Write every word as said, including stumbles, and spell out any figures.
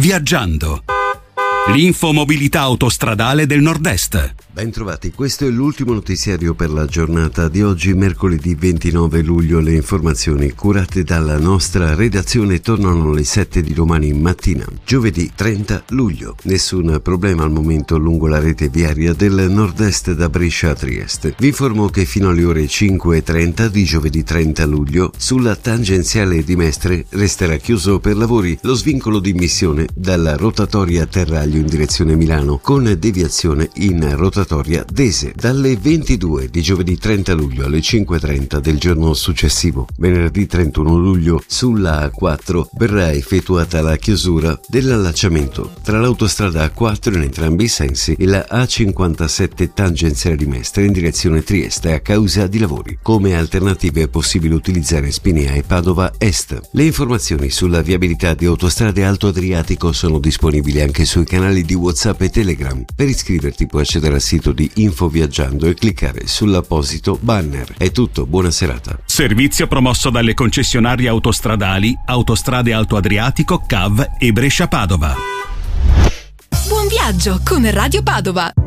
Viaggiando. L'info mobilità autostradale del Nord-Est. Bentrovati, questo è l'ultimo notiziario per la giornata di oggi, mercoledì ventinove luglio. Le informazioni curate dalla nostra redazione tornano alle sette di domani mattina. Giovedì trenta luglio. Nessun problema al momento lungo la rete viaria del Nord-Est da Brescia a Trieste. Vi informo che fino alle ore cinque e trenta di giovedì trenta luglio sulla tangenziale di Mestre resterà chiuso per lavori lo svincolo di immissione dalla rotatoria Terraglio in direzione Milano con deviazione in rotatoria Dese dalle ventidue di giovedì trenta luglio alle cinque e trenta del giorno successivo. Venerdì trentuno luglio sulla A quattro verrà effettuata la chiusura dell'allacciamento tra l'autostrada A quattro in entrambi i sensi e la A cinquantasette tangenziale di Mestre in direzione Trieste a causa di lavori. Come alternative è possibile utilizzare Spinea e Padova Est. Le informazioni sulla viabilità di autostrade Alto Adriatico sono disponibili anche sui canali di WhatsApp e Telegram. Per iscriverti puoi accedere al sito di Info Viaggiando e cliccare sull'apposito banner. È tutto, buona serata. Servizio promosso dalle concessionarie autostradali Autostrade Alto Adriatico, C A V e Brescia Padova. Buon viaggio con Radio Padova.